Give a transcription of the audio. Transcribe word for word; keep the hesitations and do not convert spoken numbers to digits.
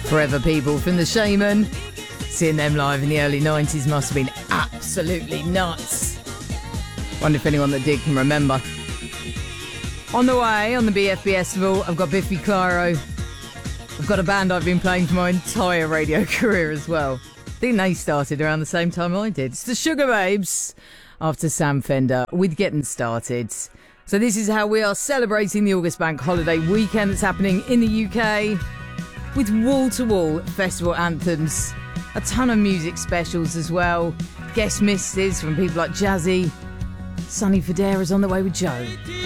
Forever People from The Shaman. Seeing them live in the early nineties must have been absolutely nuts. Wonder if anyone that did can remember. On the way, on the B F B Festival, I've got Biffy Clyro. I've got a band I've been playing for my entire radio career as well. I think they started around the same time I did. It's the Sugar Babes, after Sam Fender, with Getting Started. So this is how we are celebrating the August Bank Holiday weekend that's happening in the U K, with wall-to-wall festival anthems, a ton of music specials as well, guest mixes from people like Jazzy. Sonny Fodera's on the way with Joe.